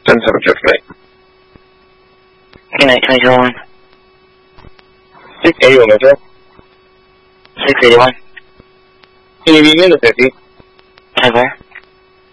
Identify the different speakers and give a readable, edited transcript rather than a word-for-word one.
Speaker 1: 10-7 flight.
Speaker 2: Good night, 2021.
Speaker 1: 681, hotel.
Speaker 2: 681.
Speaker 1: Can you meet me in the 50?
Speaker 2: Where?